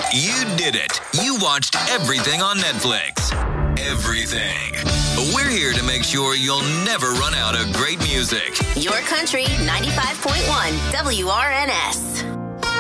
You did it. You watched everything on Netflix. Everything. We're here to make sure you'll never run out of great music. Your Country 95.1 WRNS.